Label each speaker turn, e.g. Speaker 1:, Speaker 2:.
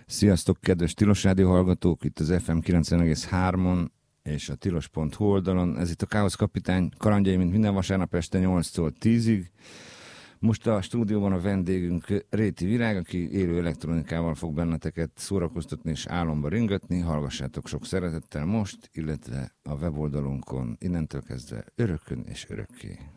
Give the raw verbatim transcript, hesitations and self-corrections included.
Speaker 1: Sziasztok, kedves Tilos Rádió hallgatók! Itt az ef em kilencven egész három-on és a tilos pont hu oldalon. Ez itt a Káosz Kapitány kalandjai, mint minden vasárnap este nyolctól tízig. Most a stúdióban a vendégünk Réti Virág, aki élő elektronikával fog benneteket szórakoztatni és álomba ringatni. Hallgassátok sok szeretettel most, illetve a weboldalunkon innentől kezdve örökön és örökké.